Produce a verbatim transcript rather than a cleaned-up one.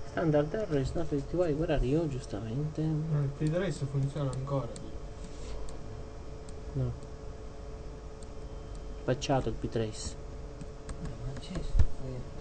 Standard error is not attivato, where are you? Giustamente. No, il P-Trace funziona ancora. No. Spacciato il P-Trace. Non c'è.